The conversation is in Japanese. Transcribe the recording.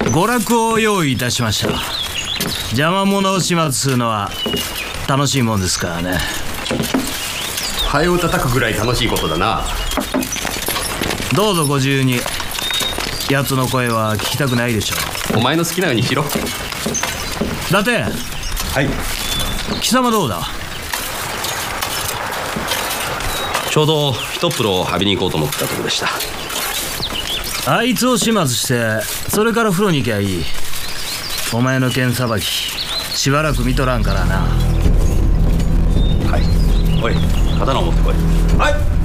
娯楽を用意いたしました。邪魔者を始末するのは楽しいもんですからね。 ハエを叩くぐらい楽しいことだな。 どうぞご自由に。奴の声は聞きたくないでしょお前の好きなようにしろ。 伊達。 はい。 貴様どうだ。 ちょうど一プロを浴びに行こうと思ってたところでした。 あいつを始末してそれから風呂に行きゃいい。お前の剣さばきしばらく見とらんからな。 はい。おい、刀を持ってこい。はい。